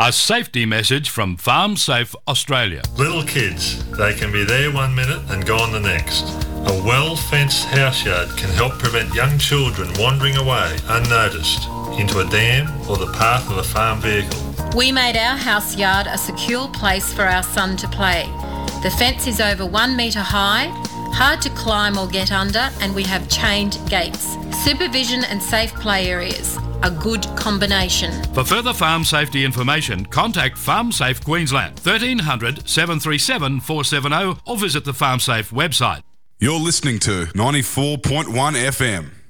A safety message from Farm Safe Australia. Little kids, they can be there 1 minute and gone the next. A well-fenced house yard can help prevent young children wandering away unnoticed into a dam or the path of a farm vehicle. We made our house yard a secure place for our son to play. The fence is over 1 metre high, hard to climb or get under, and we have chained gates. Supervision and safe play areas. A good combination. For further farm safety information, contact Farm Safe Queensland 1300 737 470 or visit the Farm Safe website. You're listening to 94.1 FM.